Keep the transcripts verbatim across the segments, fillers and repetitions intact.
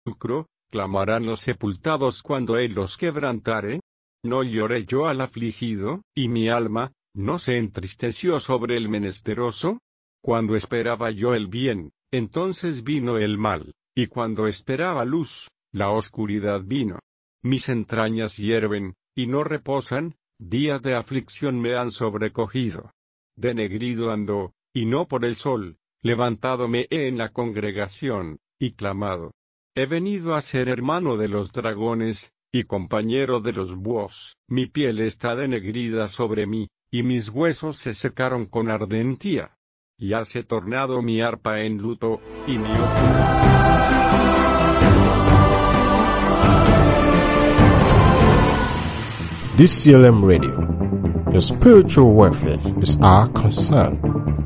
sepulcro, ¿clamarán los sepultados cuando él los quebrantare? ¿No lloré yo al afligido, y mi alma, no se entristeció sobre el menesteroso? Cuando esperaba yo el bien, entonces vino el mal, y cuando esperaba luz, la oscuridad vino. Mis entrañas hierven, y no reposan, días de aflicción me han sobrecogido. Denegrido ando, y no por el sol, levantado me he en la congregación, y clamado. He venido a ser hermano de los dragones, y compañero de los búhos. Mi piel está denegrida sobre mí, y mis huesos se secaron con ardentía. Y hase tornado mi arpa en luto, y mi D C L M Radio. Your spiritual welfare is our concern.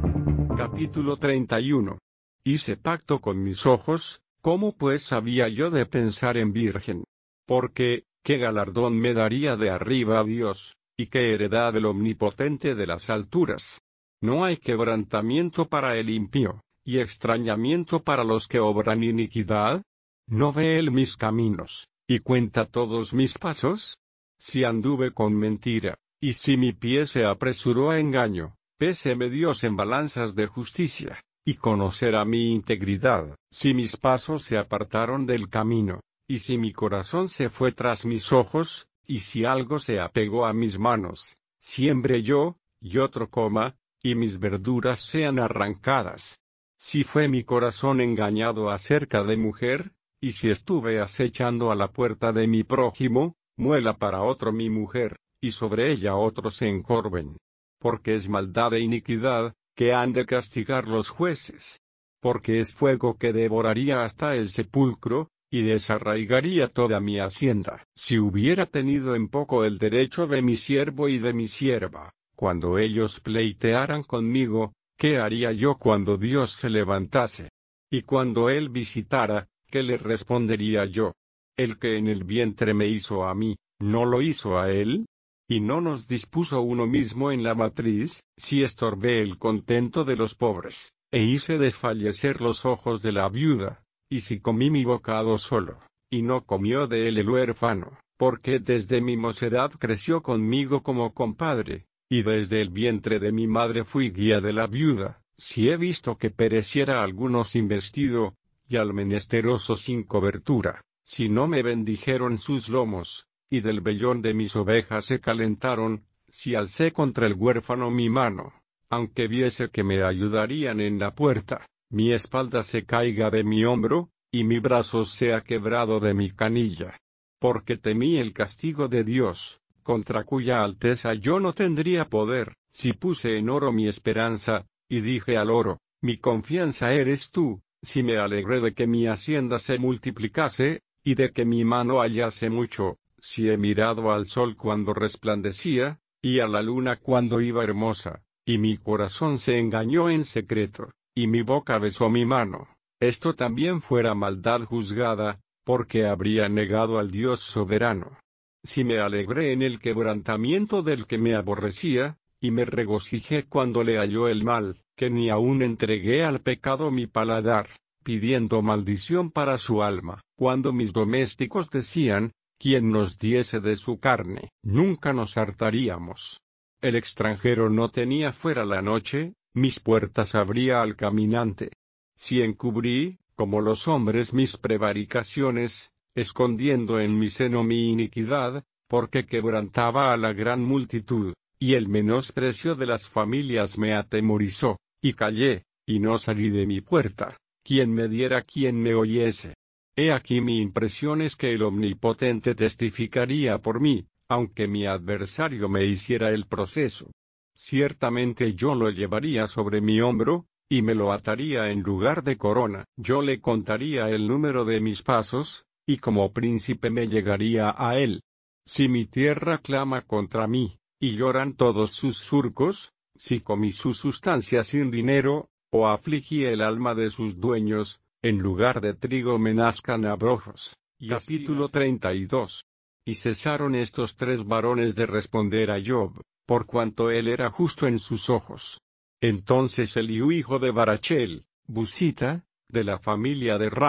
Capítulo treinta y uno. Hice pacto con mis ojos, ¿cómo pues había yo de pensar en virgen? Porque, ¿qué galardón me daría de arriba a Dios, y qué heredad del omnipotente de las alturas? No hay quebrantamiento para el impío, y extrañamiento para los que obran iniquidad. ¿No ve él mis caminos, y cuenta todos mis pasos? Si anduve con mentira, y si mi pie se apresuró a engaño, péseme Dios en balanzas de justicia, y conocerá mi integridad. Si mis pasos se apartaron del camino, y si mi corazón se fue tras mis ojos, y si algo se apegó a mis manos, siembre yo, y otro coma, y mis verduras sean arrancadas. Si fue mi corazón engañado acerca de mujer, y si estuve acechando a la puerta de mi prójimo, muela para otro mi mujer, y sobre ella otros se encorven. Porque es maldad e iniquidad, que han de castigar los jueces. Porque es fuego que devoraría hasta el sepulcro, y desarraigaría toda mi hacienda. Si hubiera tenido en poco el derecho de mi siervo y de mi sierva, cuando ellos pleitearan conmigo, ¿qué haría yo cuando Dios se levantase? Y cuando Él visitara, ¿qué le respondería yo? El que en el vientre me hizo a mí, ¿no lo hizo a Él? ¿Y no nos dispuso uno mismo en la matriz? Si estorbé el contento de los pobres, e hice desfallecer los ojos de la viuda, y si comí mi bocado solo, y no comió de él el huérfano, porque desde mi mocedad creció conmigo como compadre, y desde el vientre de mi madre fui guía de la viuda, si he visto que pereciera alguno sin vestido, y al menesteroso sin cobertura, si no me bendijeron sus lomos, y del vellón de mis ovejas se calentaron, si alcé contra el huérfano mi mano, aunque viese que me ayudarían en la puerta, mi espalda se caiga de mi hombro, y mi brazo sea quebrado de mi canilla. Porque temí el castigo de Dios, contra cuya alteza yo no tendría poder, si puse en oro mi esperanza, y dije al oro, mi confianza eres tú, si me alegré de que mi hacienda se multiplicase, y de que mi mano hallase mucho, si he mirado al sol cuando resplandecía, y a la luna cuando iba hermosa, y mi corazón se engañó en secreto, y mi boca besó mi mano, esto también fuera maldad juzgada, porque habría negado al Dios soberano. Si me alegré en el quebrantamiento del que me aborrecía, y me regocijé cuando le halló el mal, que ni aun entregué al pecado mi paladar, pidiendo maldición para su alma, cuando mis domésticos decían, quien nos diese de su carne, nunca nos hartaríamos. El extranjero no tenía fuera la noche, mis puertas abría al caminante. Si encubrí, como los hombres mis prevaricaciones, escondiendo en mi seno mi iniquidad, porque quebrantaba a la gran multitud, y el menosprecio de las familias me atemorizó, y callé, y no salí de mi puerta, quien me diera quien me oyese. He aquí mi impresión es que el Omnipotente testificaría por mí, aunque mi adversario me hiciera el proceso. Ciertamente yo lo llevaría sobre mi hombro, y me lo ataría en lugar de corona. Yo le contaría el número de mis pasos, y como príncipe me llegaría a él. Si mi tierra clama contra mí, y lloran todos sus surcos, si comí su sustancia sin dinero, o afligí el alma de sus dueños, en lugar de trigo me nazcan abrojos. Capítulo treinta y dos. Y cesaron estos tres varones de responder a Job, por cuanto él era justo en sus ojos. Entonces Eliú hijo de Barachel, Busita, de la familia de Ram,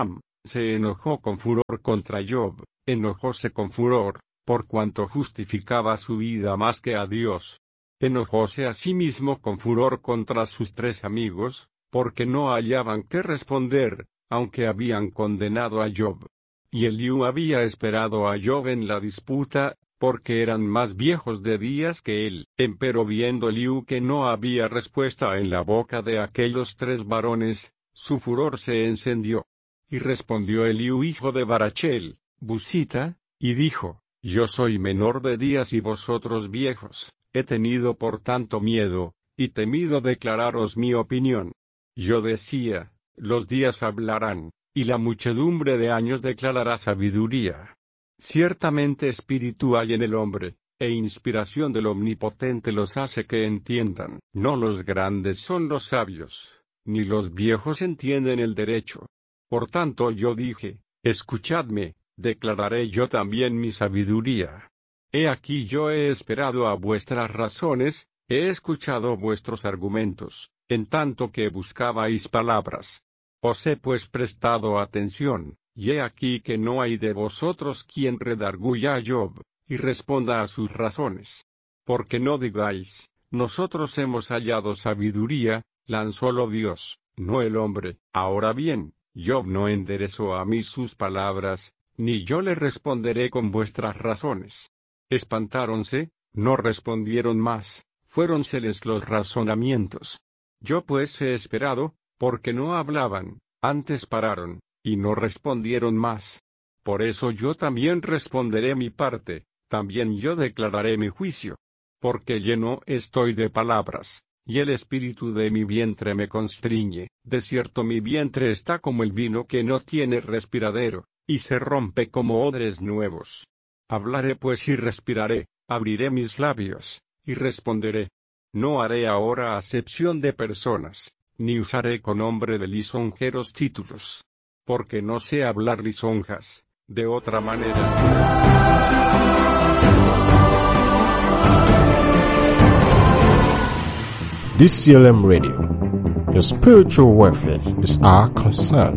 Se enojó con furor contra Job, enojóse con furor, por cuanto justificaba su vida más que a Dios. Enojóse asimismo con furor contra sus tres amigos, porque no hallaban qué responder, aunque habían condenado a Job. Y Eliú había esperado a Job en la disputa, porque eran más viejos de días que él. Empero viendo Eliú que no había respuesta en la boca de aquellos tres varones, su furor se encendió. Y respondió Eliú hijo de Barachel, Busita, y dijo, Yo soy menor de días y vosotros viejos, he tenido por tanto miedo, y temido declararos mi opinión. Yo decía, los días hablarán, y la muchedumbre de años declarará sabiduría. Ciertamente espíritu hay en el hombre, e inspiración del Omnipotente los hace que entiendan. No los grandes son los sabios, ni los viejos entienden el derecho. Por tanto yo dije, escuchadme, declararé yo también mi sabiduría. He aquí yo he esperado a vuestras razones, he escuchado vuestros argumentos, en tanto que buscabais palabras. Os he pues prestado atención, y he aquí que no hay de vosotros quien redarguya a Job, y responda a sus razones. Porque no digáis, nosotros hemos hallado sabiduría, lanzólo Dios, no el hombre. Ahora bien, Job no enderezó a mí sus palabras, ni yo le responderé con vuestras razones. Espantáronse, no respondieron más, fuéronseles los razonamientos. Yo pues he esperado, porque no hablaban, antes pararon, y no respondieron más. Por eso yo también responderé mi parte, también yo declararé mi juicio. Porque lleno estoy de palabras, y el espíritu de mi vientre me constriñe. De cierto mi vientre está como el vino que no tiene respiradero, y se rompe como odres nuevos. Hablaré pues y respiraré, abriré mis labios, y responderé. No haré ahora acepción de personas, ni usaré con hombre de lisonjeros títulos. Porque no sé hablar lisonjas, de otra manera. D C L M Radio. Your spiritual welfare is our concern.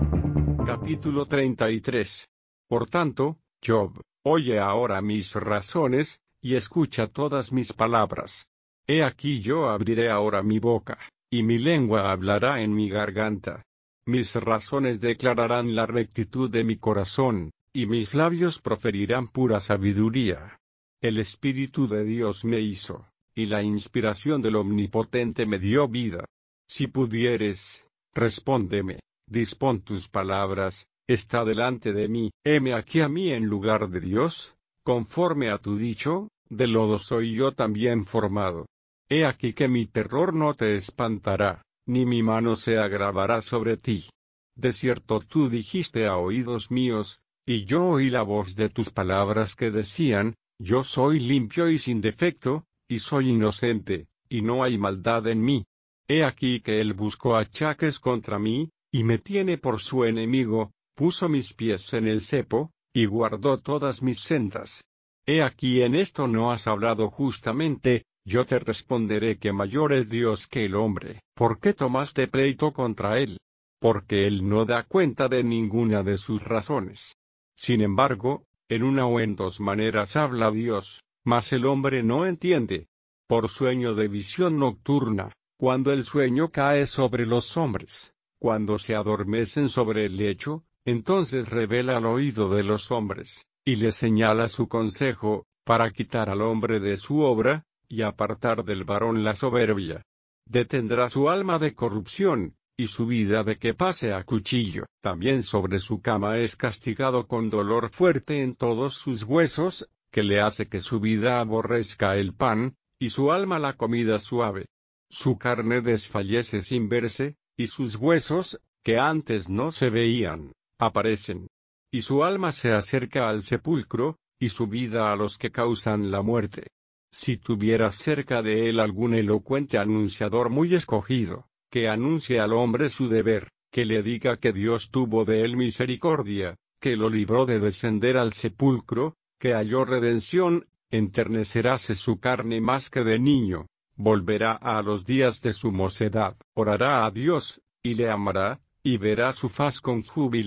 Capítulo treinta y tres. Por tanto, Job, oye ahora mis razones, y escucha todas mis palabras. He aquí yo abriré ahora mi boca, y mi lengua hablará en mi garganta. Mis razones declararán la rectitud de mi corazón, y mis labios proferirán pura sabiduría. El Espíritu de Dios me hizo, y la inspiración del Omnipotente me dio vida. Si pudieres, respóndeme, dispón tus palabras, está delante de mí. Heme aquí a mí en lugar de Dios, conforme a tu dicho, de lodo soy yo también formado. He aquí que mi terror no te espantará, ni mi mano se agravará sobre ti. De cierto tú dijiste a oídos míos, y yo oí la voz de tus palabras que decían, yo soy limpio y sin defecto, y soy inocente, y no hay maldad en mí. He aquí que él buscó achaques contra mí, y me tiene por su enemigo, puso mis pies en el cepo, y guardó todas mis sendas. He aquí en esto no has hablado justamente, yo te responderé que mayor es Dios que el hombre. ¿Por qué tomaste pleito contra él? Porque él no da cuenta de ninguna de sus razones. Sin embargo, en una o en dos maneras habla Dios, mas el hombre no entiende. Por sueño de visión nocturna, cuando el sueño cae sobre los hombres, cuando se adormecen sobre el lecho, entonces revela al oído de los hombres, y les señala su consejo, para quitar al hombre de su obra, y apartar del varón la soberbia. Detendrá su alma de corrupción, y su vida de que pase a cuchillo. También sobre su cama es castigado con dolor fuerte en todos sus huesos, que le hace que su vida aborrezca el pan, y su alma la comida suave. Su carne desfallece sin verse, y sus huesos, que antes no se veían, aparecen. Y su alma se acerca al sepulcro, y su vida a los que causan la muerte. Si tuviera cerca de él algún elocuente anunciador muy escogido, que anuncie al hombre su deber, que le diga que Dios tuvo de él misericordia, que lo libró de descender al sepulcro, que halló redención, enterneceráse su carne más que de niño, volverá a los días de su mocedad, orará a Dios, y le amará, y verá su faz con júbilo,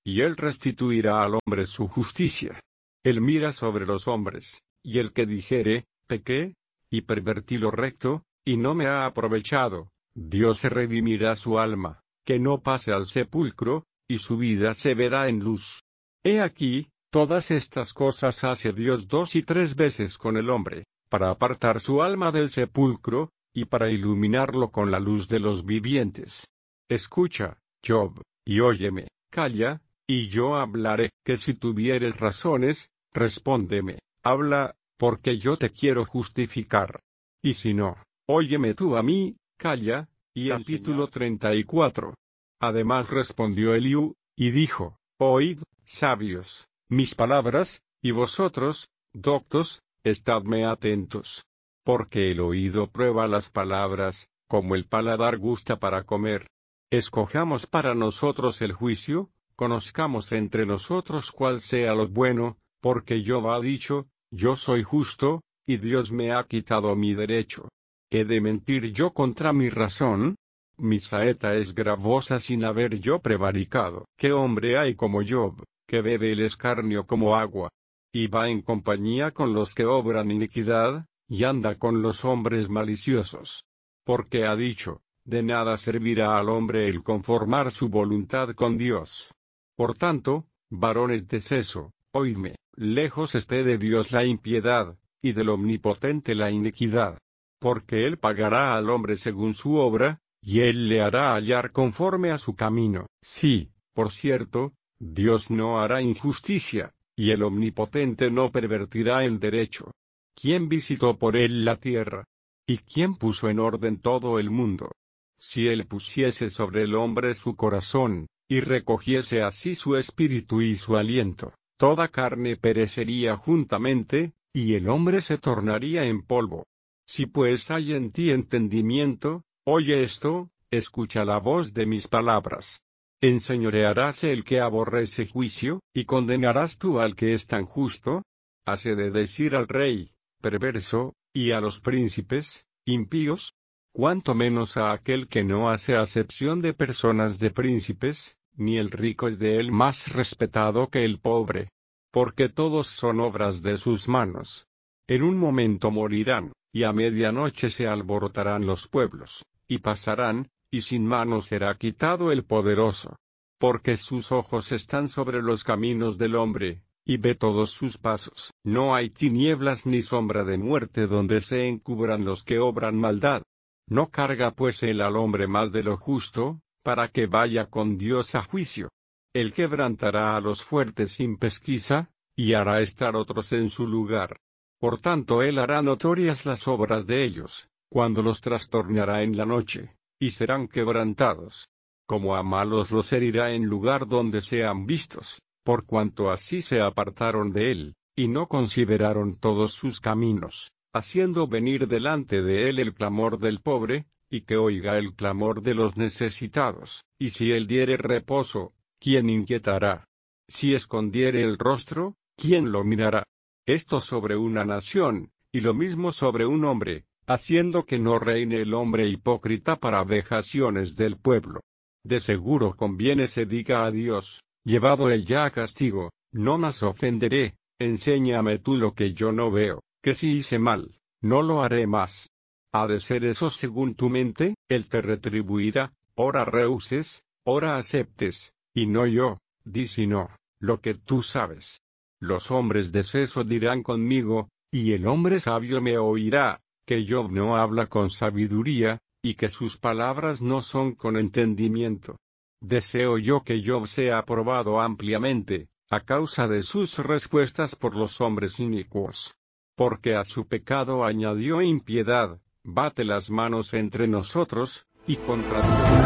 y él restituirá al hombre su justicia. Él mira sobre los hombres, y el que dijere, pequé, y pervertí lo recto, y no me ha aprovechado, Dios se redimirá su alma, que no pase al sepulcro, y su vida se verá en luz. He aquí, todas estas cosas hace Dios dos y tres veces con el hombre, para apartar su alma del sepulcro, y para iluminarlo con la luz de los vivientes. Escucha, Job, y óyeme, calla, y yo hablaré, que si tuvieres razones, respóndeme, habla, porque yo te quiero justificar. Y si no, óyeme tú a mí, calla. Y capítulo treinta y cuatro. Además respondió Eliú, y dijo, oíd, sabios, mis palabras, y vosotros, doctos, estadme atentos. Porque el oído prueba las palabras, como el paladar gusta para comer. Escojamos para nosotros el juicio, conozcamos entre nosotros cuál sea lo bueno, porque Jehová ha dicho, yo soy justo, y Dios me ha quitado mi derecho. ¿He de mentir yo contra mi razón? Mi saeta es gravosa sin haber yo prevaricado. ¿Qué hombre hay como Job, que bebe el escarnio como agua? Y va en compañía con los que obran iniquidad, y anda con los hombres maliciosos. Porque ha dicho, de nada servirá al hombre el conformar su voluntad con Dios. Por tanto, varones de seso, oídme, lejos esté de Dios la impiedad, y del Omnipotente la iniquidad. Porque él pagará al hombre según su obra, y él le hará hallar conforme a su camino. Sí, por cierto, Dios no hará injusticia, y el Omnipotente no pervertirá el derecho. ¿Quién visitó por él la tierra? ¿Y quién puso en orden todo el mundo? Si él pusiese sobre el hombre su corazón, y recogiese así su espíritu y su aliento, toda carne perecería juntamente, y el hombre se tornaría en polvo. Si pues hay en ti entendimiento, oye esto, escucha la voz de mis palabras. ¿Enseñorearás el que aborrece juicio, y condenarás tú al que es tan justo? ¿Hase de decir al rey, perverso, y a los príncipes, impíos? Cuanto menos a aquel que no hace acepción de personas de príncipes, ni el rico es de él más respetado que el pobre. Porque todos son obras de sus manos. En un momento morirán, y a medianoche se alborotarán los pueblos, y pasarán, y sin mano será quitado el poderoso. Porque sus ojos están sobre los caminos del hombre, y ve todos sus pasos. No hay tinieblas ni sombra de muerte donde se encubran los que obran maldad. No carga pues él al hombre más de lo justo, para que vaya con Dios a juicio. Él quebrantará a los fuertes sin pesquisa, y hará estar otros en su lugar. Por tanto él hará notorias las obras de ellos, cuando los trastornará en la noche, y serán quebrantados. Como a malos los herirá en lugar donde sean vistos, por cuanto así se apartaron de él, y no consideraron todos sus caminos, haciendo venir delante de él el clamor del pobre, y que oiga el clamor de los necesitados. Y si él diere reposo, ¿quién inquietará? Si escondiere el rostro, ¿quién lo mirará? Esto sobre una nación, y lo mismo sobre un hombre, haciendo que no reine el hombre hipócrita para vejaciones del pueblo. De seguro conviene se diga a Dios, llevado él ya a castigo, no más ofenderé, enséñame tú lo que yo no veo, que si hice mal, no lo haré más. ¿Ha de ser eso según tu mente? Él te retribuirá, ora rehuses, ora aceptes, y no yo, di si no, lo que tú sabes. Los hombres de seso dirán conmigo, y el hombre sabio me oirá, que Job no habla con sabiduría, y que sus palabras no son con entendimiento. Deseo yo que Job sea aprobado ampliamente, a causa de sus respuestas por los hombres inicuos. Porque a su pecado añadió impiedad, bate las manos entre nosotros, y contra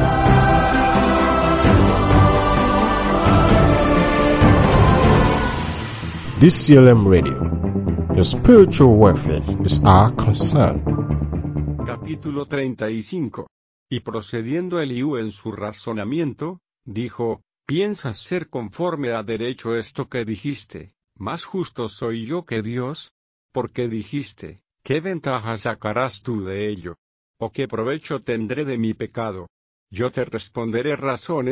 D C L M Radio. Your spiritual welfare is our concern. Capítulo treinta y cinco. Y procediendo Eliú en su razonamiento, dijo, ¿piensas ser conforme a derecho esto que dijiste? ¿Más justo soy yo que Dios? Porque dijiste, ¿qué ventaja sacarás tú de ello? ¿O qué provecho tendré de mi pecado? Yo te responderé razones,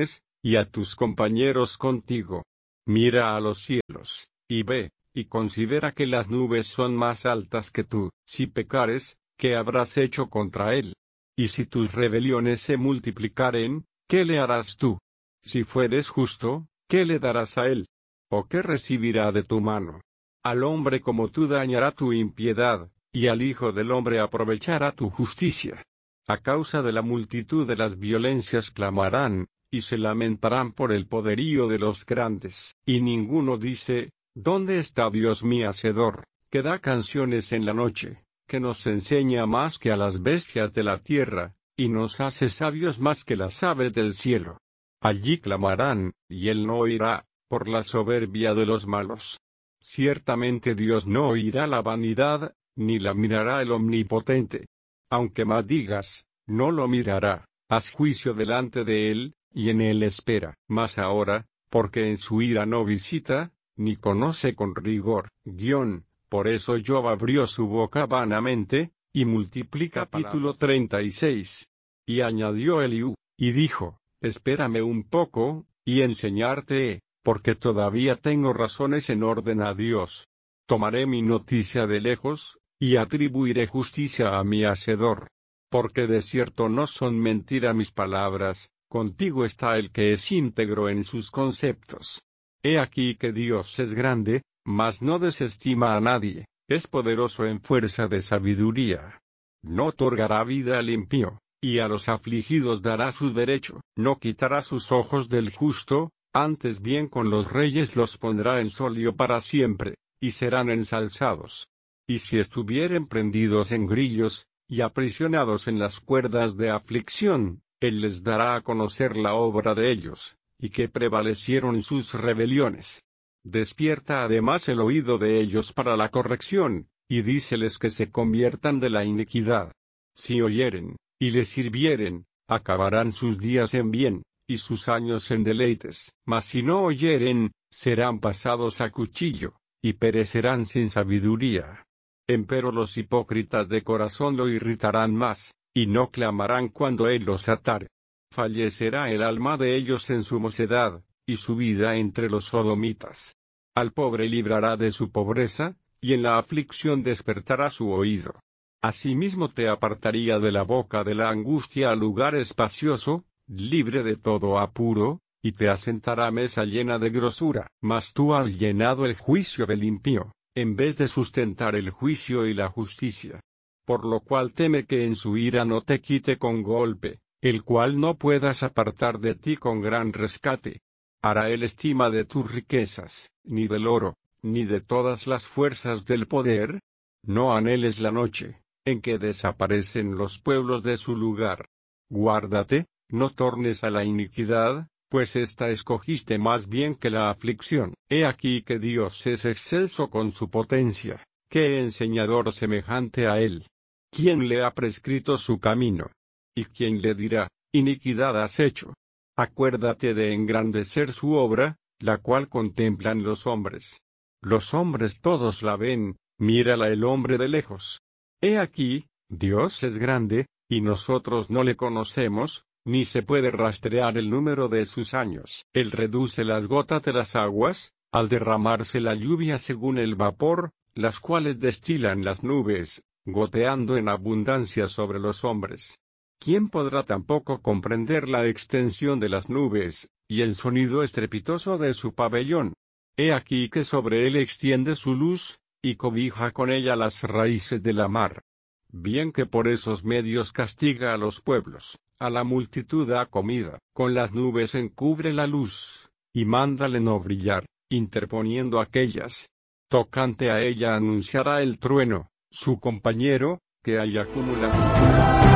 y a tus compañeros contigo. Mira a los cielos, y ve, y considera que las nubes son más altas que tú. Si pecares, ¿qué habrás hecho contra él? Y si tus rebeliones se multiplicaren, ¿qué le harás tú? Si fueres justo, ¿qué le darás a él? ¿O qué recibirá de tu mano? Al hombre como tú dañará tu impiedad, y al Hijo del hombre aprovechará tu justicia. A causa de la multitud de las violencias clamarán, y se lamentarán por el poderío de los grandes. Y ninguno dice, ¿dónde está Dios mi Hacedor, que da canciones en la noche, que nos enseña más que a las bestias de la tierra, y nos hace sabios más que las aves del cielo? Allí clamarán, y él no oirá, por la soberbia de los malos. Ciertamente Dios no oirá la vanidad, ni la mirará el Omnipotente. Aunque más digas, no lo mirará, haz juicio delante de él, y en él espera. Mas ahora, porque en su ira no visita, ni conoce con rigor, guión, por eso Job abrió su boca vanamente, y multiplica. Capítulo treinta y seis. Y añadió Eliú, y dijo, espérame un poco, y enseñarte he, porque todavía tengo razones en orden a Dios. Tomaré mi noticia de lejos, y atribuiré justicia a mi Hacedor. Porque de cierto no son mentira mis palabras, contigo está el que es íntegro en sus conceptos. He aquí que Dios es grande, mas no desestima a nadie, es poderoso en fuerza de sabiduría. No otorgará vida al impío, y a los afligidos dará su derecho. No quitará sus ojos del justo, antes bien con los reyes los pondrá en solio para siempre, y serán ensalzados. Y si estuvieren prendidos en grillos, y aprisionados en las cuerdas de aflicción, él les dará a conocer la obra de ellos, y que prevalecieron sus rebeliones. Despierta además el oído de ellos para la corrección, y díceles que se conviertan de la iniquidad. Si oyeren, y les sirvieren, acabarán sus días en bien, y sus años en deleites. Mas si no oyeren, serán pasados a cuchillo, y perecerán sin sabiduría. Empero los hipócritas de corazón lo irritarán más, y no clamarán cuando él los atare. Fallecerá el alma de ellos en su mocedad, y su vida entre los sodomitas. Al pobre librará de su pobreza, y en la aflicción despertará su oído. Asimismo te apartaría de la boca de la angustia a lugar espacioso, libre de todo apuro, y te asentará mesa llena de grosura. Mas tú has llenado el juicio del impío, en vez de sustentar el juicio y la justicia. Por lo cual teme que en su ira no te quite con golpe, el cual no puedas apartar de ti con gran rescate. Hará él estima de tus riquezas, ni del oro, ni de todas las fuerzas del poder. No anheles la noche, en que desaparecen los pueblos de su lugar. Guárdate, no tornes a la iniquidad, pues ésta escogiste más bien que la aflicción. He aquí que Dios es excelso con su potencia, qué enseñador semejante a él. ¿Quién le ha prescrito su camino? ¿Y quién le dirá, iniquidad has hecho? Acuérdate de engrandecer su obra, la cual contemplan los hombres. Los hombres todos la ven, mírala el hombre de lejos. He aquí, Dios es grande, y nosotros no le conocemos, ni se puede rastrear el número de sus años. Él reduce las gotas de las aguas, al derramarse la lluvia según el vapor, las cuales destilan las nubes, goteando en abundancia sobre los hombres. ¿Quién podrá tampoco comprender la extensión de las nubes, y el sonido estrepitoso de su pabellón? He aquí que sobre él extiende su luz, y cobija con ella las raíces de la mar. Bien que por esos medios castiga a los pueblos, a la multitud da comida, con las nubes encubre la luz, y mándale no brillar, interponiendo aquellas. Tocante a ella anunciará el trueno, su compañero, que hay acumulado.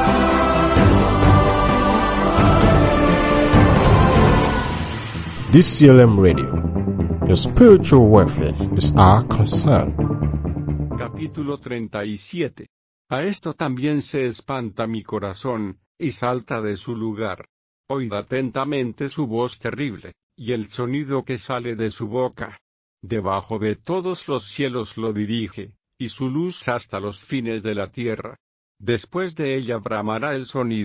D C L M Radio. Your spiritual welfare is our concern. Capítulo treinta y siete. A esto también se espanta mi corazón, y salta de su lugar. Oíd atentamente su voz terrible, y el sonido que sale de su boca. Debajo de todos los cielos lo dirige, y su luz hasta los fines de la tierra. Después de ella bramará el sonido,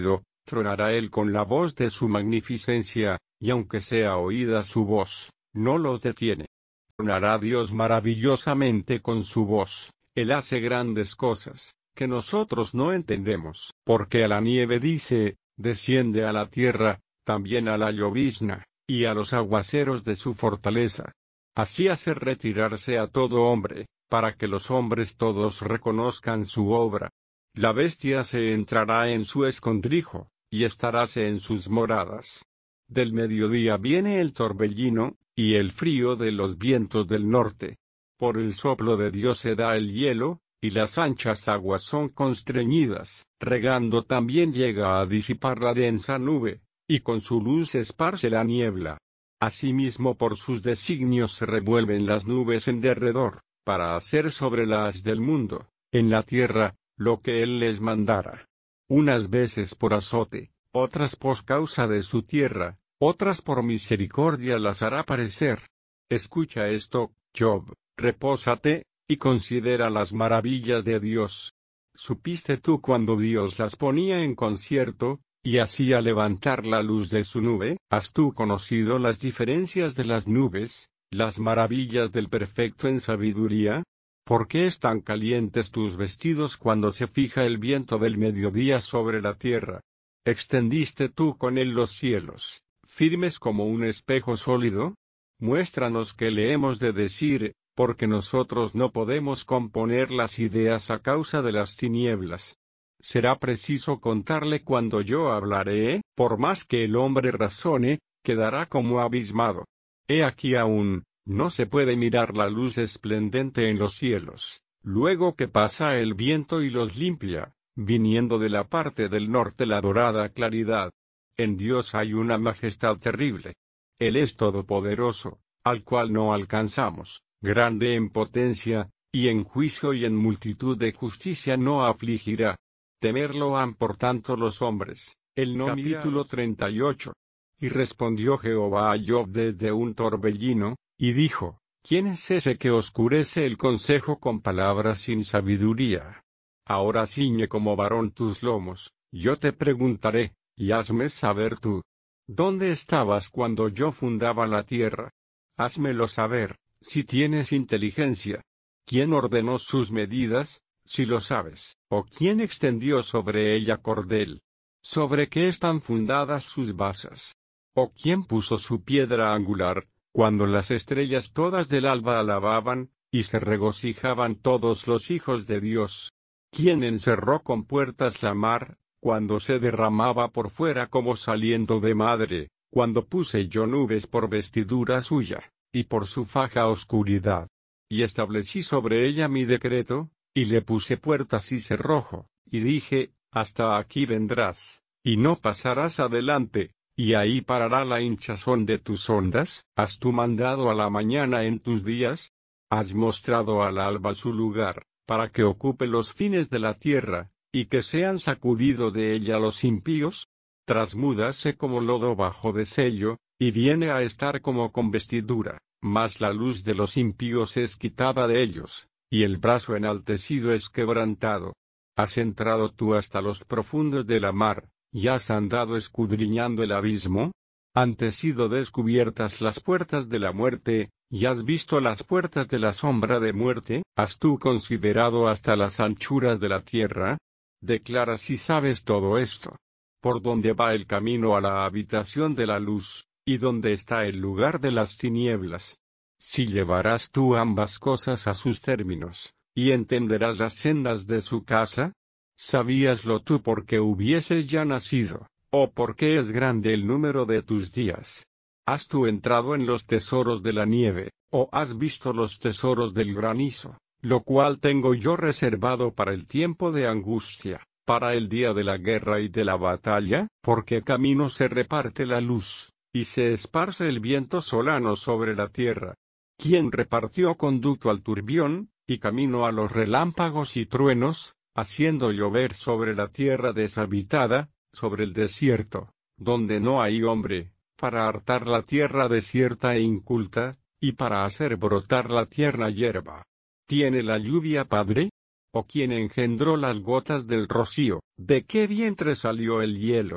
Tronará él con la voz de su magnificencia, y aunque sea oída su voz, no los detiene. Tronará Dios maravillosamente con su voz, él hace grandes cosas, que nosotros no entendemos. Porque a la nieve dice, desciende a la tierra, también a la llovizna, y a los aguaceros de su fortaleza. Así hace retirarse a todo hombre, para que los hombres todos reconozcan su obra. La bestia se entrará en su escondrijo, y estaráse en sus moradas. Del mediodía viene el torbellino, y el frío de los vientos del norte. Por el soplo de Dios se da el hielo, y las anchas aguas son constreñidas. Regando también llega a disipar la densa nube, y con su luz esparce la niebla. Asimismo por sus designios se revuelven las nubes en derredor, para hacer sobre las del mundo, en la tierra, lo que él les mandara. Unas veces por azote, otras por causa de su tierra, otras por misericordia las hará parecer. Escucha esto, Job, repósate, y considera las maravillas de Dios. ¿Supiste tú cuando Dios las ponía en concierto, y hacía levantar la luz de su nube? ¿Has tú conocido las diferencias de las nubes, las maravillas del perfecto en sabiduría? ¿Por qué están calientes tus vestidos cuando se fija el viento del mediodía sobre la tierra? ¿Extendiste tú con él los cielos, firmes como un espejo sólido? Muéstranos qué le hemos de decir, porque nosotros no podemos componer las ideas a causa de las tinieblas. Será preciso contarle cuando yo hablaré, por más que el hombre razone, quedará como abismado. He aquí aún, no se puede mirar la luz esplendente en los cielos, luego que pasa el viento y los limpia, viniendo de la parte del norte la dorada claridad. En Dios hay una majestad terrible. Él es todopoderoso, al cual no alcanzamos, grande en potencia, y en juicio y en multitud de justicia no afligirá. Temerlo han por tanto los hombres. El no Capítulo treinta y ocho. Y respondió Jehová a Job desde un torbellino, y dijo, ¿quién es ese que oscurece el consejo con palabras sin sabiduría? Ahora ciñe como varón tus lomos, yo te preguntaré, y hazme saber tú. ¿Dónde estabas cuando yo fundaba la tierra? Házmelo saber, si tienes inteligencia. ¿Quién ordenó sus medidas, si lo sabes? ¿O quién extendió sobre ella cordel? ¿Sobre qué están fundadas sus basas? ¿O quién puso su piedra angular, cuando las estrellas todas del alba alababan, y se regocijaban todos los hijos de Dios? ¿Quién encerró con puertas la mar, cuando se derramaba por fuera como saliendo de madre, cuando puse yo nubes por vestidura suya, y por su faja oscuridad? Y establecí sobre ella mi decreto, y le puse puertas y cerrojo, y dije, hasta aquí vendrás, y no pasarás adelante, y ahí parará la hinchazón de tus ondas. ¿Has tú mandado a la mañana en tus días? ¿Has mostrado al alba su lugar, para que ocupe los fines de la tierra, y que sean sacudido de ella los impíos? Trasmúdase como lodo bajo de sello, y viene a estar como con vestidura, mas la luz de los impíos es quitada de ellos, y el brazo enaltecido es quebrantado. Has entrado tú hasta los profundos de la mar, y has andado escudriñando el abismo. Han sido descubiertas las puertas de la muerte, y has visto las puertas de la sombra de muerte. ¿Has tú considerado hasta las anchuras de la tierra? Declara si sabes todo esto. ¿Por dónde va el camino a la habitación de la luz, y dónde está el lugar de las tinieblas? Si llevarás tú ambas cosas a sus términos, y entenderás las sendas de su casa. ¿Sabíaslo tú porque hubieses ya nacido, o porque es grande el número de tus días? ¿Has tú entrado en los tesoros de la nieve, o has visto los tesoros del granizo, lo cual tengo yo reservado para el tiempo de angustia, para el día de la guerra y de la batalla? Porque camino se reparte la luz, y se esparce el viento solano sobre la tierra. ¿Quién repartió conducto al turbión, y camino a los relámpagos y truenos, haciendo llover sobre la tierra deshabitada, sobre el desierto, donde no hay hombre, para hartar la tierra desierta e inculta, y para hacer brotar la tierna hierba? ¿Tiene la lluvia padre? ¿O quién engendró las gotas del rocío? ¿De qué vientre salió el hielo?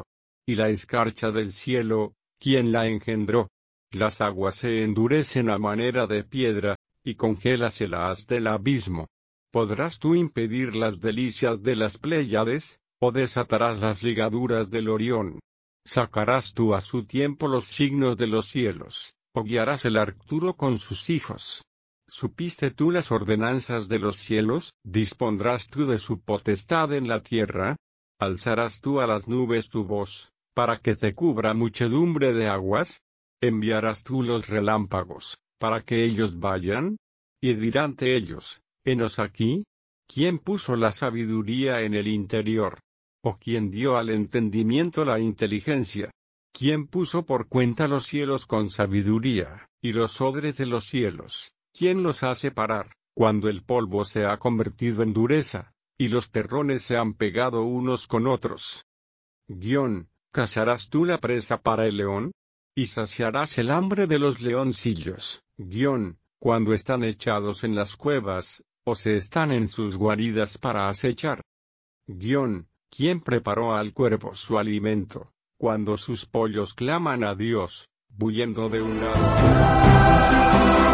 Y la escarcha del cielo, ¿quién la engendró? Las aguas se endurecen a manera de piedra, y congélase el haz del abismo. ¿Podrás tú impedir las delicias de las Pléyades, o desatarás las ligaduras del Orión? ¿Sacarás tú a su tiempo los signos de los cielos, o guiarás el Arcturo con sus hijos? ¿Supiste tú las ordenanzas de los cielos? ¿Dispondrás tú de su potestad en la tierra? ¿Alzarás tú a las nubes tu voz, para que te cubra muchedumbre de aguas? ¿Enviarás tú los relámpagos, para que ellos vayan? Y diránte ellos, henos aquí. ¿Quién puso la sabiduría en el interior? ¿O quién dio al entendimiento la inteligencia? ¿Quién puso por cuenta los cielos con sabiduría, y los odres de los cielos? ¿Quién los hace parar, cuando el polvo se ha convertido en dureza, y los terrones se han pegado unos con otros? Guión, ¿cazarás tú la presa para el león? Y saciarás el hambre de los leoncillos. Guión, cuando están echados en las cuevas, o se están en sus guaridas para acechar. Guión, ¿quién preparó al cuervo su alimento, cuando sus pollos claman a Dios, bulliendo de un lado?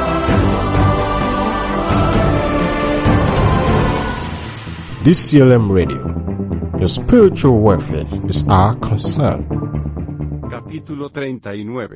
D C L M Radio. Your spiritual welfare is our concern. Capítulo treinta y nueve.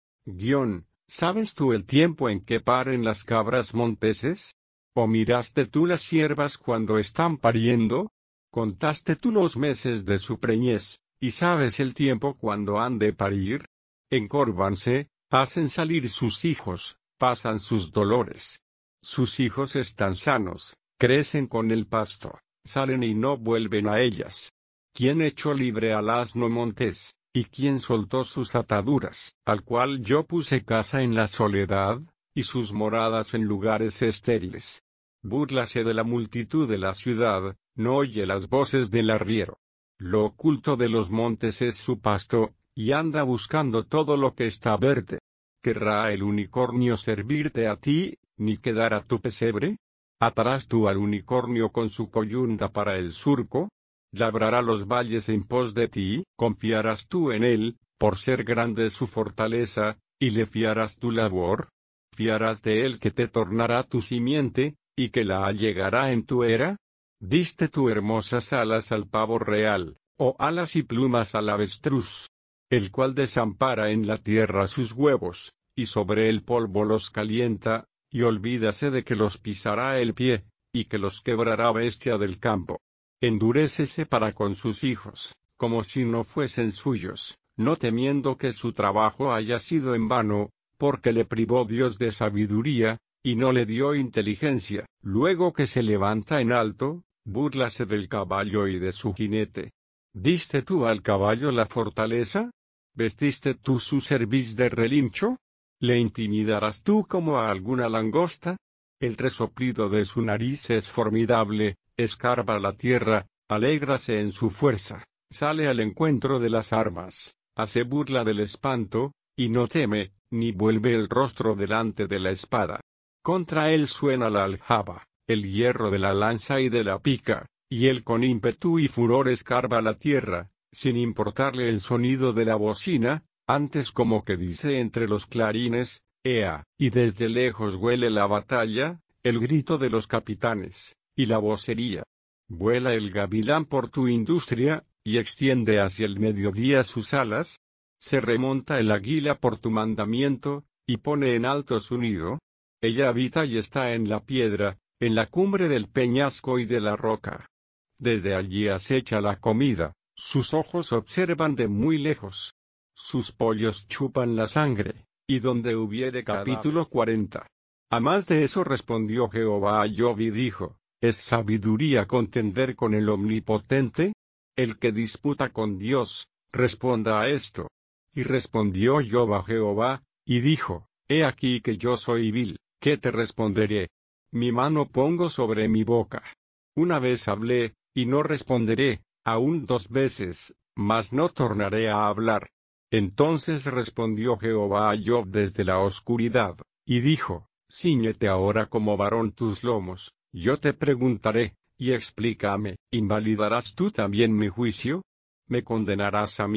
Guión, ¿sabes tú el tiempo en que paren las cabras monteses? ¿O miraste tú las ciervas cuando están pariendo? ¿Contaste tú los meses de su preñez, y sabes el tiempo cuando han de parir? Encórvanse, hacen salir sus hijos, pasan sus dolores. Sus hijos están sanos, crecen con el pasto, salen y no vuelven a ellas. ¿Quién echó libre al asno montés, y quién soltó sus ataduras, al cual yo puse casa en la soledad, y sus moradas en lugares estériles? Búrlase de la multitud de la ciudad, no oye las voces del arriero. Lo oculto de los montes es su pasto, y anda buscando todo lo que está verde. ¿Querrá el unicornio servirte a ti, ni quedar a tu pesebre? ¿Atarás tú al unicornio con su coyunda para el surco? ¿Labrará los valles en pos de ti? ¿Confiarás tú en él, por ser grande su fortaleza, y le fiarás tu labor? ¿Fiarás de él que te tornará tu simiente, y que la allegará en tu era? ¿Diste tú hermosas alas al pavo real, o alas y plumas al avestruz? El cual desampara en la tierra sus huevos, y sobre el polvo los calienta, y olvídase de que los pisará el pie, y que los quebrará bestia del campo. Endurécese para con sus hijos, como si no fuesen suyos, no temiendo que su trabajo haya sido en vano, porque le privó Dios de sabiduría, y no le dio inteligencia. Luego que se levanta en alto, búrlase del caballo y de su jinete. ¿Diste tú al caballo la fortaleza? ¿Vestiste tú su cerviz de relincho? ¿Le intimidarás tú como a alguna langosta? El resoplido de su nariz es formidable, escarba la tierra, alégrase en su fuerza, sale al encuentro de las armas, hace burla del espanto, y no teme, ni vuelve el rostro delante de la espada. Contra él suena la aljaba, el hierro de la lanza y de la pica, y él con ímpetu y furor escarba la tierra, sin importarle el sonido de la bocina, antes como que dice entre los clarines, ea, y desde lejos huele la batalla, el grito de los capitanes, y la vocería. Vuela el gavilán por tu industria, y extiende hacia el mediodía sus alas. Se remonta el águila por tu mandamiento, y pone en alto su nido. Ella habita y está en la piedra, en la cumbre del peñasco y de la roca. Desde allí acecha la comida, sus ojos observan de muy lejos. Sus pollos chupan la sangre, y donde hubiere cadáver. Capítulo cuarenta. A más de eso respondió Jehová a Job y dijo, ¿es sabiduría contender con el Omnipotente? El que disputa con Dios, responda a esto. Y respondió Job a Jehová, y dijo, he aquí que yo soy vil, ¿qué te responderé? Mi mano pongo sobre mi boca. Una vez hablé, y no responderé, aún dos veces, mas no tornaré a hablar. Entonces respondió Jehová a Job desde la oscuridad, y dijo, cíñete ahora como varón tus lomos, yo te preguntaré, y explícame, ¿invalidarás tú también mi juicio? ¿Me condenarás a mí,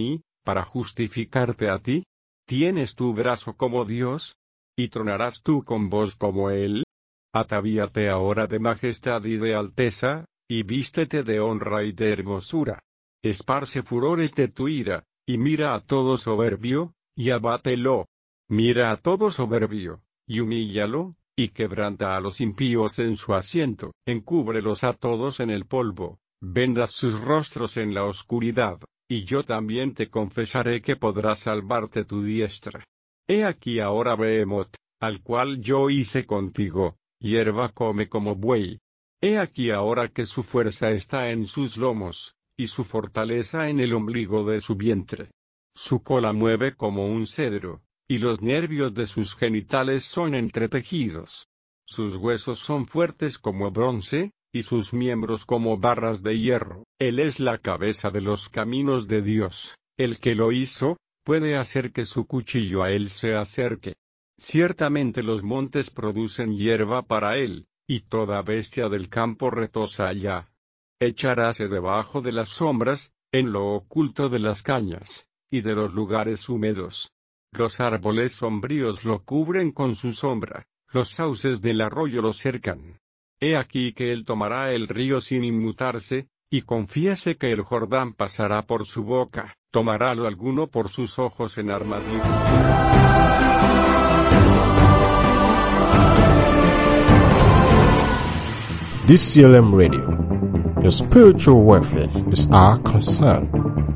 para justificarte a ti? ¿Tienes tu brazo como Dios? ¿Y tronarás tú con voz como Él? Atavíate ahora de majestad y de alteza, y vístete de honra y de hermosura. Esparce furores de tu ira, y mira a todo soberbio, y abátelo. Mira a todo soberbio, y humíllalo, y quebranta a los impíos en su asiento, encúbrelos a todos en el polvo, venda sus rostros en la oscuridad, y yo también te confesaré que podrá salvarte tu diestra. He aquí ahora Behemoth, al cual yo hice contigo, hierba come como buey. He aquí ahora que su fuerza está en sus lomos, y su fortaleza en el ombligo de su vientre. Su cola mueve como un cedro, y los nervios de sus genitales son entretejidos. Sus huesos son fuertes como bronce, y sus miembros como barras de hierro. Él es la cabeza de los caminos de Dios. El que lo hizo, puede hacer que su cuchillo a él se acerque. Ciertamente los montes producen hierba para él, y toda bestia del campo retosa allá. Echaráse debajo de las sombras, en lo oculto de las cañas, y de los lugares húmedos. Los árboles sombríos lo cubren con su sombra, los sauces del arroyo lo cercan. He aquí que él tomará el río sin inmutarse, y confiese que el Jordán pasará por su boca, tomarálo alguno por sus ojos en armadillo. D C L M Radio. Your spiritual welfare is our concern.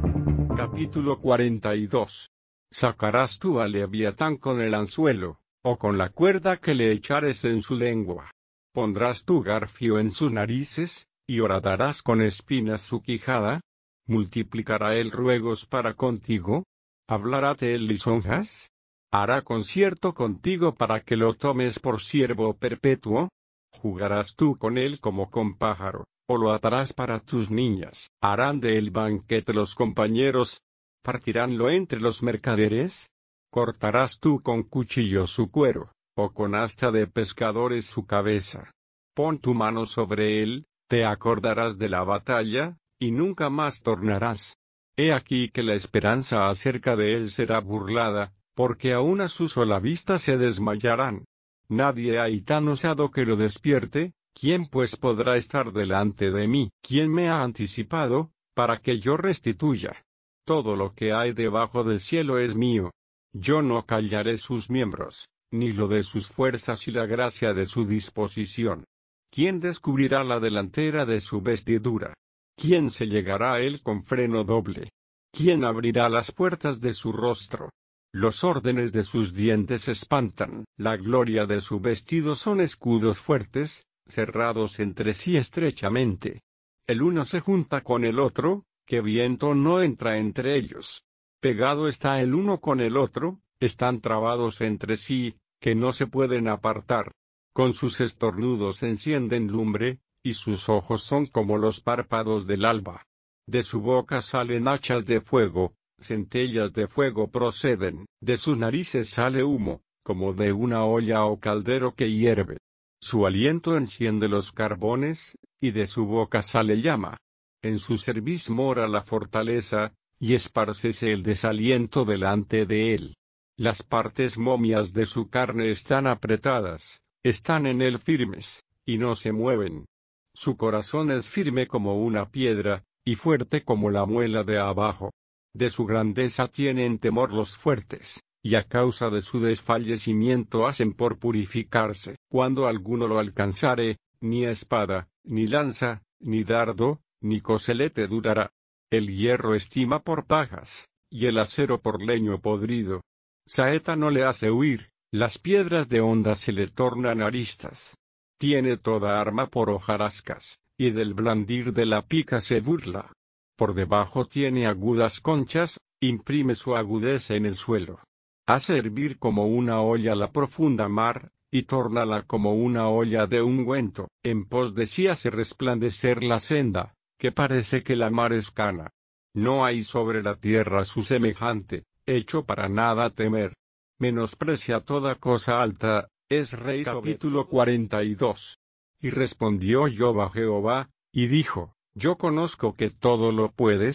Capítulo cuarenta y dos. ¿Sacarás tú al Leviatán con el anzuelo, o con la cuerda que le echares en su lengua? ¿Pondrás tu garfio en sus narices, y horadarás con espinas su quijada? ¿Multiplicará él ruegos para contigo? ¿Hablaráte él lisonjas? ¿Hará concierto contigo para que lo tomes por siervo perpetuo? ¿Jugarás tú con él como con pájaro, o lo atarás para tus niñas? ¿Harán de él banquete los compañeros? ¿Partiránlo entre los mercaderes? ¿Cortarás tú con cuchillo su cuero, o con asta de pescadores su cabeza? Pon tu mano sobre él, te acordarás de la batalla, y nunca más tornarás. He aquí que la esperanza acerca de él será burlada, porque aun a su sola vista se desmayarán. Nadie hay tan osado que lo despierte. ¿Quién pues podrá estar delante de mí? ¿Quién me ha anticipado, para que yo restituya? Todo lo que hay debajo del cielo es mío. Yo no callaré sus miembros, ni lo de sus fuerzas y la gracia de su disposición. ¿Quién descubrirá la delantera de su vestidura? ¿Quién se llegará a él con freno doble? ¿Quién abrirá las puertas de su rostro? Los órdenes de sus dientes espantan, la gloria de su vestido son escudos fuertes, cerrados entre sí estrechamente. El uno se junta con el otro, que viento no entra entre ellos. Pegado está el uno con el otro, están trabados entre sí, que no se pueden apartar. Con sus estornudos encienden lumbre, y sus ojos son como los párpados del alba. De su boca salen hachas de fuego, centellas de fuego proceden, de sus narices sale humo, como de una olla o caldero que hierve. Su aliento enciende los carbones, y de su boca sale llama. En su cerviz mora la fortaleza, y esparcese el desaliento delante de él. Las partes momias de su carne están apretadas, están en él firmes, y no se mueven. Su corazón es firme como una piedra, y fuerte como la muela de abajo. De su grandeza tienen temor los fuertes, y a causa de su desfallecimiento hacen por purificarse. Cuando alguno lo alcanzare, ni espada, ni lanza, ni dardo, ni coselete durará. El hierro estima por pajas, y el acero por leño podrido. Saeta no le hace huir, las piedras de honda se le tornan aristas. Tiene toda arma por hojarascas, y del blandir de la pica se burla. Por debajo tiene agudas conchas, imprime su agudeza en el suelo. Hace hervir como una olla la profunda mar, y tórnala como una olla de ungüento. En pos de sí hace resplandecer la senda, que parece que la mar es cana. No hay sobre la tierra su semejante, hecho para nada temer. Menosprecia toda cosa alta, es rey. Capítulo cuarenta y dos. Y respondió Job a Jehová, y dijo, yo conozco que todo lo puedes,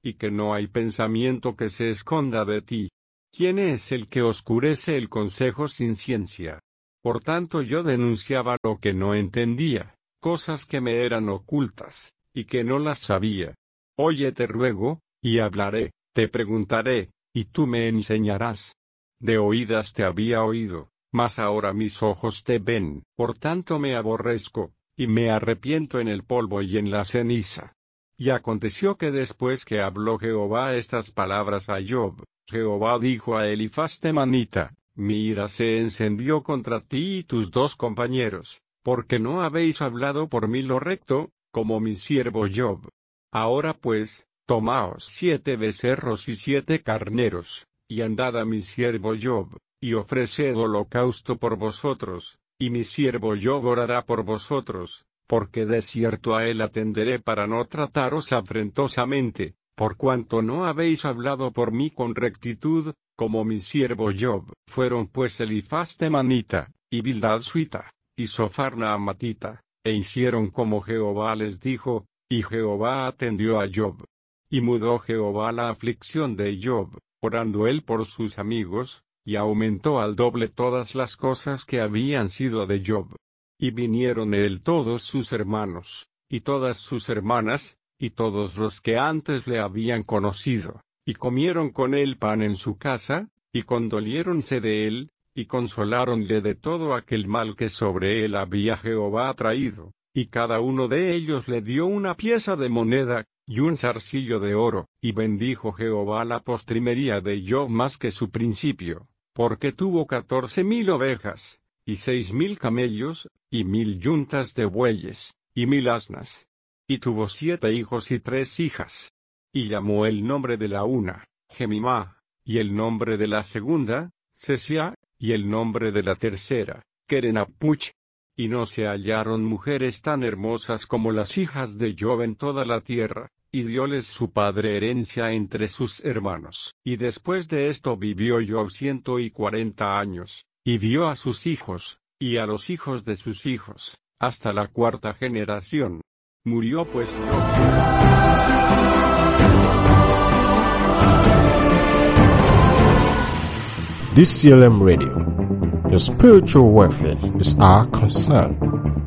y que no hay pensamiento que se esconda de ti. ¿Quién es el que oscurece el consejo sin ciencia? Por tanto yo denunciaba lo que no entendía, cosas que me eran ocultas, y que no las sabía. Oye, te ruego, y hablaré, te preguntaré, y tú me enseñarás. De oídas te había oído, mas ahora mis ojos te ven, por tanto me aborrezco, y me arrepiento en el polvo y en la ceniza. Y aconteció que después que habló Jehová estas palabras a Job, Jehová dijo a Elifaz temanita, mi ira se encendió contra ti y tus dos compañeros, porque no habéis hablado por mí lo recto, como mi siervo Job. Ahora pues, tomaos siete becerros y siete carneros, y andad a mi siervo Job, y ofreced holocausto por vosotros, y mi siervo Job orará por vosotros, porque de cierto a él atenderé para no trataros afrentosamente, por cuanto no habéis hablado por mí con rectitud, como mi siervo Job. Fueron pues Elifaz temanita, y Bildad suita, y Zophar naamatita, e hicieron como Jehová les dijo, y Jehová atendió a Job. Y mudó Jehová la aflicción de Job, orando él por sus amigos, y aumentó al doble todas las cosas que habían sido de Job. Y vinieron él todos sus hermanos, y todas sus hermanas, y todos los que antes le habían conocido, y comieron con él pan en su casa, y condoliéronse de él, y consoláronle de todo aquel mal que sobre él había Jehová traído, y cada uno de ellos le dio una pieza de moneda, y un zarcillo de oro, y bendijo Jehová la postrimería de Job más que su principio, porque tuvo catorce mil ovejas, y seis mil camellos, y mil yuntas de bueyes, y mil asnas. Y tuvo siete hijos y tres hijas. Y llamó el nombre de la una, Jemimá, y el nombre de la segunda, Sesia, y el nombre de la tercera, Kerenapuch. Y no se hallaron mujeres tan hermosas como las hijas de Job en toda la tierra, y dióles su padre herencia entre sus hermanos. Y después de esto vivió Job ciento y cuarenta años, y vio a sus hijos, y a los hijos de sus hijos, hasta la cuarta generación. Murió pues Job. D C L M Radio. Your spiritual welfare is our concern.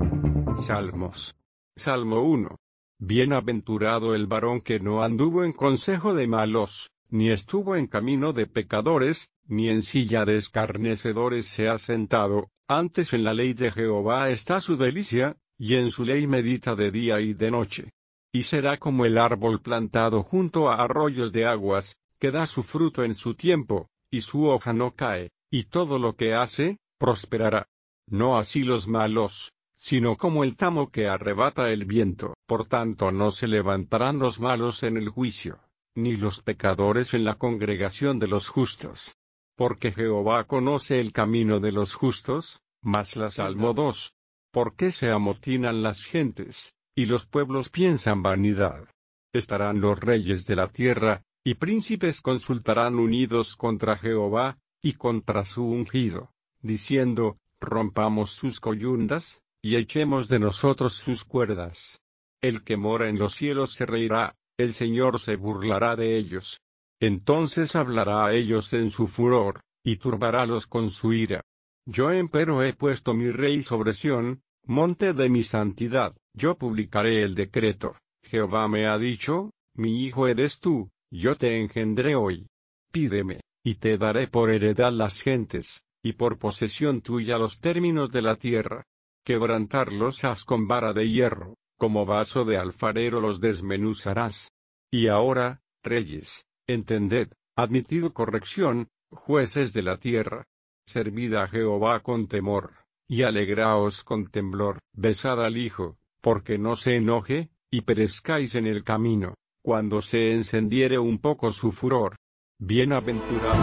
Salmos. Salmo uno. Bienaventurado el varón que no anduvo en consejo de malos, ni estuvo en camino de pecadores, ni en silla de escarnecedores se ha sentado, antes en la ley de Jehová está su delicia, y en su ley medita de día y de noche. Y será como el árbol plantado junto a arroyos de aguas, que da su fruto en su tiempo, y su hoja no cae, y todo lo que hace, prosperará. No así los malos, sino como el tamo que arrebata el viento. Por tanto no se levantarán los malos en el juicio, ni los pecadores en la congregación de los justos. Porque Jehová conoce el camino de los justos, mas la Salmo dos. ¿Por qué se amotinan las gentes, y los pueblos piensan vanidad? Estarán los reyes de la tierra, y príncipes consultarán unidos contra Jehová, y contra su ungido, diciendo, rompamos sus coyundas, y echemos de nosotros sus cuerdas. El que mora en los cielos se reirá, el Señor se burlará de ellos. Entonces hablará a ellos en su furor, y turbarálos con su ira. Yo empero he puesto mi rey sobre Sión, monte de mi santidad, yo publicaré el decreto. Jehová me ha dicho, mi hijo eres tú, yo te engendré hoy. Pídeme, y te daré por heredad las gentes, y por posesión tuya los términos de la tierra. Quebrantarlos has con vara de hierro, como vaso de alfarero los desmenuzarás. Y ahora, reyes, entended, admitid corrección, jueces de la tierra. Servid a Jehová con temor, y alegraos con temblor. Besad al Hijo, porque no se enoje, y perezcáis en el camino, cuando se encendiere un poco su furor. Bienaventurado.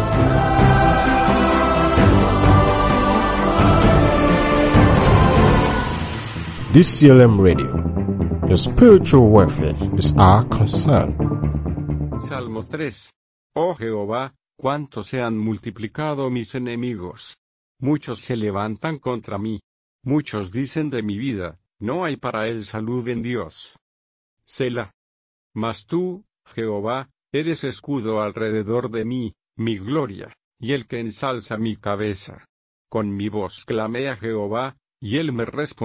D C L M Radio. Your spiritual welfare is our concern. Salmo tres. Oh Jehová, cuánto se han multiplicado mis enemigos. Muchos se levantan contra mí. Muchos dicen de mi vida, no hay para él salud en Dios. Selah. Mas tú, Jehová, Eres escudo alrededor de mí, mi gloria, y el que ensalza mi cabeza. Con mi voz clamé a Jehová, y él me respondió.